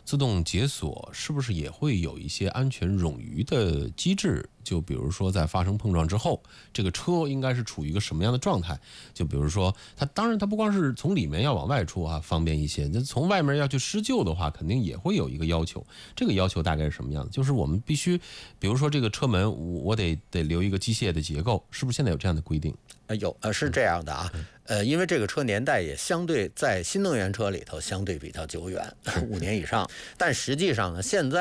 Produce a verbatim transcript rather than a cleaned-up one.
自动解锁，是不是也会有一些安全冗余的机制？就比如说在发生碰撞之后，这个车应该是处于一个什么样的状态？就比如说它，当然它不光是从里面要往外出啊，方便一些，那从外面要去施救的话，肯定也会有一个要求。这个要求大概是什么样的？就是我们必须，比如说这个车门，我得得留一个机械的结构，是不是现在有这样的规定？ 呃，有呃是这样的啊，呃，因为这个车年代也相对在新能源车里头相对比较久远，五年以上，但实际上呢，现在。